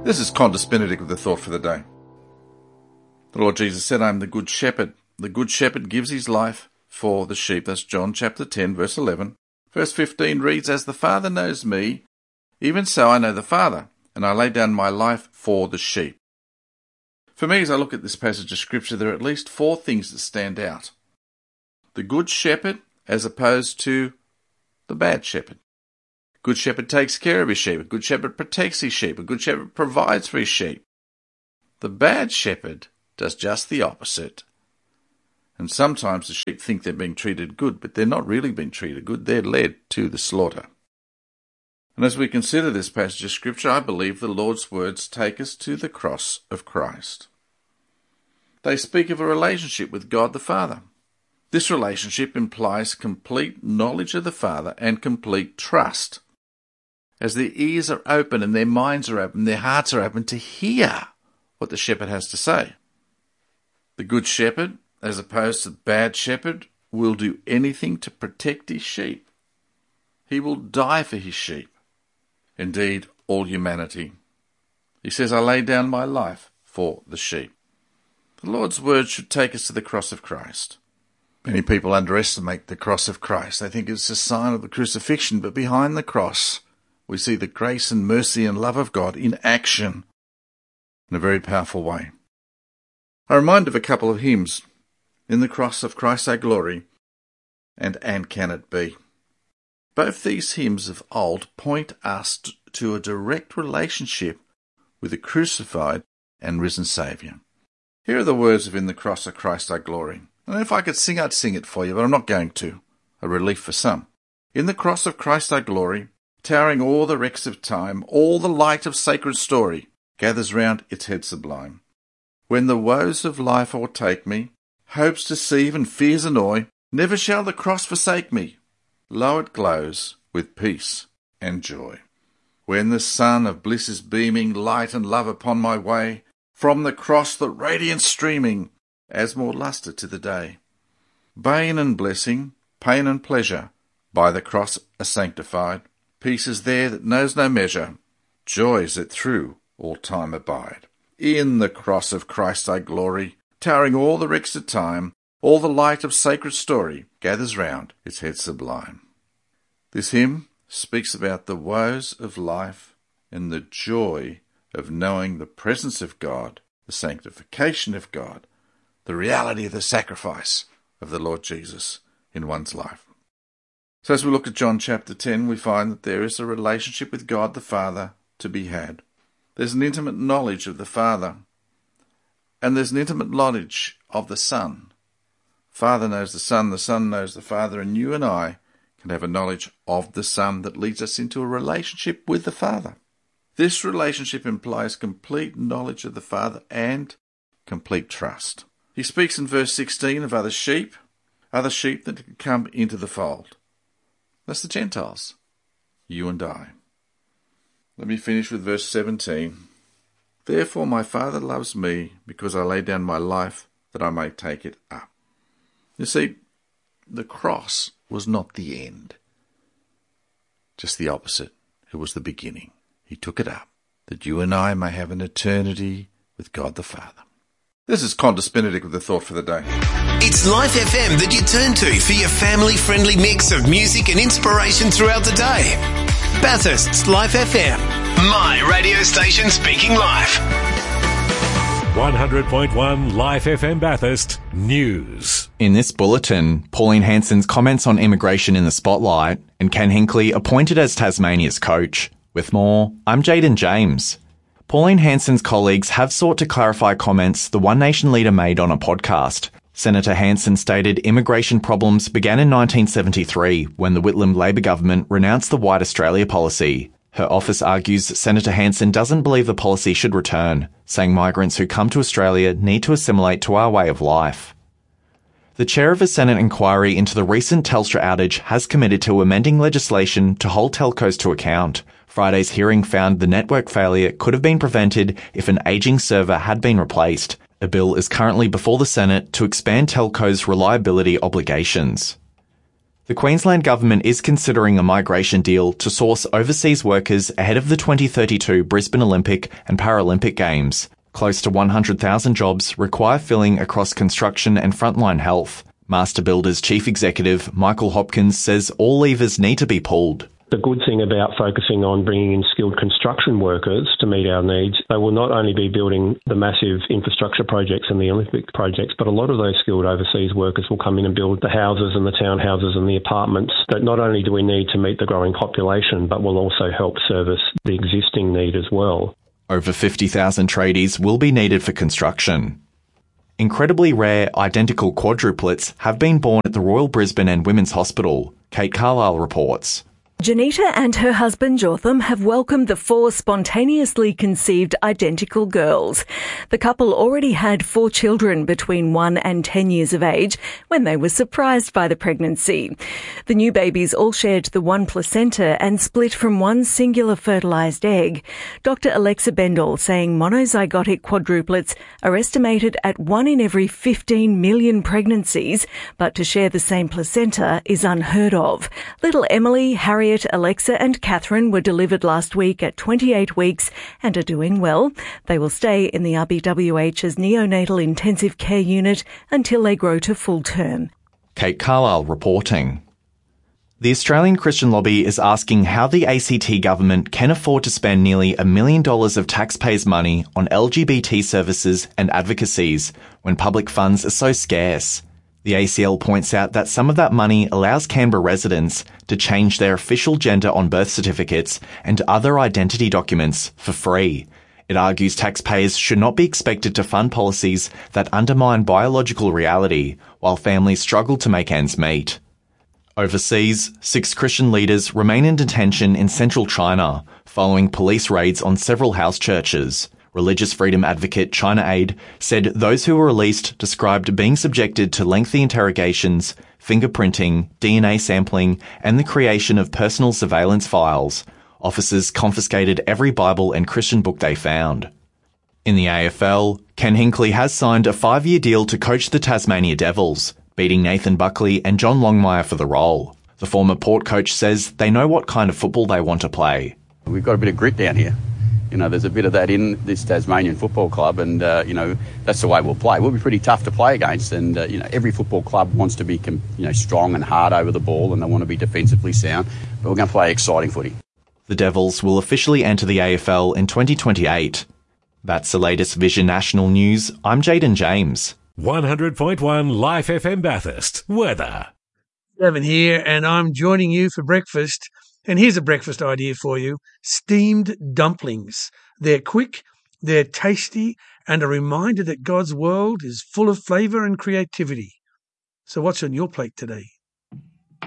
This is Qantas Benedict with the thought for the day. The Lord Jesus said, I am the good shepherd. The good shepherd gives his life for the sheep. That's John chapter 10, verse 11. Verse 15 reads, As the Father knows me, even so I know the Father, and I lay down my life for the sheep. For me, as I look at this passage of Scripture, there are at least four things that stand out. The good shepherd as opposed to the bad shepherd. Good shepherd takes care of his sheep. A good shepherd protects his sheep. A good shepherd provides for his sheep. The bad shepherd does just the opposite. And sometimes the sheep think they're being treated good, but they're not really being treated good. They're led to the slaughter. And as we consider this passage of Scripture, I believe the Lord's words take us to the cross of Christ. They speak of a relationship with God the Father. This relationship implies complete knowledge of the Father and complete trust. As their ears are open and their minds are open, their hearts are open to hear what the shepherd has to say. The good shepherd, as opposed to the bad shepherd, will do anything to protect his sheep. He will die for his sheep. Indeed, all humanity. He says, I lay down my life for the sheep. The Lord's word should take us to the cross of Christ. Many people underestimate the cross of Christ. They think it's a sign of the crucifixion, but behind the cross, we see the grace and mercy and love of God in action in a very powerful way. I'm reminded of a couple of hymns, In the Cross of Christ Our Glory and Can It Be? Both these hymns of old point us to a direct relationship with the crucified and risen Saviour. Here are the words of In the Cross of Christ Our Glory. And if I could sing, I'd sing it for you, but I'm not going to. A relief for some. In the cross of Christ our glory, towering o'er the wrecks of time, all the light of sacred story gathers round its head sublime. When the woes of life o'ertake me, hopes deceive and fears annoy, never shall the cross forsake me. Lo, it glows with peace and joy. When the sun of bliss is beaming light and love upon my way, from the cross the radiance streaming adds more lustre to the day. Bane and blessing, pain and pleasure, by the cross are sanctified. Peace is there that knows no measure, joys that through all time abide. In the cross of Christ thy glory, towering all the wrecks of time, all the light of sacred story gathers round its head sublime. This hymn speaks about the woes of life and the joy of knowing the presence of God, the sanctification of God, the reality of the sacrifice of the Lord Jesus in one's life. So as we look at John chapter 10, we find that there is a relationship with God the Father to be had. There's an intimate knowledge of the Father, and there's an intimate knowledge of the Son. Father knows the Son knows the Father, and you and I can have a knowledge of the Son that leads us into a relationship with the Father. This relationship implies complete knowledge of the Father and complete trust. He speaks in verse 16 of other sheep that can come into the fold. That's the Gentiles, you and I. Let me finish with verse 17. Therefore my Father loves me, because I lay down my life that I may take it up. You see, the cross was not the end. Just the opposite. It was the beginning. He took it up, that you and I may have an eternity with God the Father. This is Qantas Benedict with the thought for the day. It's Life FM that you turn to for your family-friendly mix of music and inspiration throughout the day. Bathurst's Life FM. My radio station speaking life. 100.1 Life FM Bathurst News. In this bulletin, Pauline Hanson's comments on immigration in the spotlight and Ken Hinkley appointed as Tasmania's coach. With more, I'm Jaden James. Pauline Hanson's colleagues have sought to clarify comments the One Nation leader made on a podcast. Senator Hanson stated immigration problems began in 1973 when the Whitlam Labor government renounced the White Australia policy. Her office argues Senator Hanson doesn't believe the policy should return, saying migrants who come to Australia need to assimilate to our way of life. The chair of a Senate inquiry into the recent Telstra outage has committed to amending legislation to hold telcos to account. Friday's hearing found the network failure could have been prevented if an aging server had been replaced. A bill is currently before the Senate to expand telcos' reliability obligations. The Queensland Government is considering a migration deal to source overseas workers ahead of the 2032 Brisbane Olympic and Paralympic Games. Close to 100,000 jobs require filling across construction and frontline health. Master Builders Chief Executive Michael Hopkins says all levers need to be pulled. The good thing about focusing on bringing in skilled construction workers to meet our needs, they will not only be building the massive infrastructure projects and the Olympic projects, but a lot of those skilled overseas workers will come in and build the houses and the townhouses and the apartments that not only do we need to meet the growing population, but will also help service the existing need as well. Over 50,000 tradies will be needed for construction. Incredibly rare identical quadruplets have been born at the Royal Brisbane and Women's Hospital, Kate Carlisle reports. Janita and her husband Jotham have welcomed the 4 spontaneously conceived identical girls. The couple already had 4 children between 1 and 10 years of age when they were surprised by the pregnancy. The new babies all shared the one placenta and split from one singular fertilised egg. Dr. Alexa Bendall saying monozygotic quadruplets are estimated at 1 in every 15 million pregnancies, but to share the same placenta is unheard of. Little Emily, Harriet, Alexa and Catherine were delivered last week at 28 weeks and are doing well. They will stay in the RBWH's neonatal intensive care unit until they grow to full term. Kate Carlisle reporting. The Australian Christian Lobby is asking how the ACT government can afford to spend nearly $1 million of taxpayers' money on LGBT services and advocacies when public funds are so scarce. The ACL points out that some of that money allows Canberra residents to change their official gender on birth certificates and other identity documents for free. It argues taxpayers should not be expected to fund policies that undermine biological reality while families struggle to make ends meet. Overseas, 6 Christian leaders remain in detention in central China following police raids on several house churches. Religious freedom advocate China Aid said those who were released described being subjected to lengthy interrogations, fingerprinting, DNA sampling, and the creation of personal surveillance files. Officers confiscated every Bible and Christian book they found. In the AFL, Ken Hinkley has signed a 5-year deal to coach the Tasmania Devils, beating Nathan Buckley and John Longmire for the role. The former Port coach says they know what kind of football they want to play. We've got a bit of grit down here. You know, there's a bit of that in this Tasmanian football club and, that's the way we'll play. We'll be pretty tough to play against and, every football club wants to be, strong and hard over the ball and they want to be defensively sound, but we're going to play exciting footy. The Devils will officially enter the AFL in 2028. That's the latest Vision National News. I'm Jaden James. 100.1 Life FM Bathurst. Weather. Evan here, and I'm joining you for breakfast. And here's a breakfast idea for you. Steamed dumplings. They're quick, they're tasty, and a reminder that God's world is full of flavour and creativity. So what's on your plate today?